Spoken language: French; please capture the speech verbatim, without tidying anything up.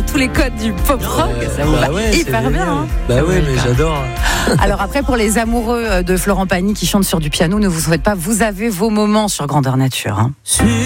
tous les codes du pop rock, Euh, ça vous bah va ouais, hyper c'est bien. génial. Hein. Bah ouais, mais hyper. j'adore. Alors après, pour les amoureux de Florent Pagny qui chantent sur du piano, ne vous faites pas, vous avez vos moments sur Grandeur Nature. Hein.